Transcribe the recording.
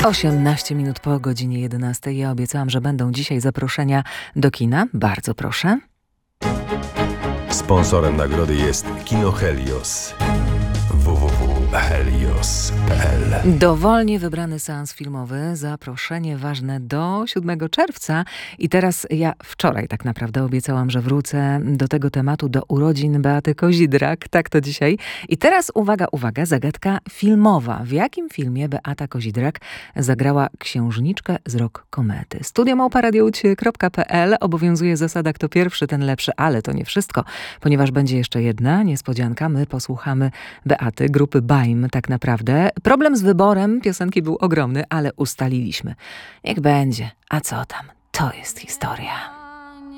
18 minut po godzinie 11. Ja obiecałam, że będą dzisiaj zaproszenia do kina. Bardzo proszę. Sponsorem nagrody jest Kino Helios. www.helios.pl. Dowolnie wybrany seans filmowy, zaproszenie ważne do 7 czerwca. I teraz ja wczoraj tak naprawdę obiecałam, że wrócę do tego tematu, do urodzin Beaty Kozidrak. Tak to dzisiaj. I teraz uwaga, zagadka filmowa. W jakim filmie Beata Kozidrak zagrała księżniczkę z Rok Komety? studio@radioucie.pl. Obowiązuje zasada kto pierwszy, ten lepszy, ale to nie wszystko, ponieważ będzie jeszcze jedna niespodzianka. My posłuchamy Beaty, grupy Baim tak naprawdę. Problem z wyborem piosenki był ogromny, ale ustaliliśmy. Niech będzie. A co tam? To jest historia.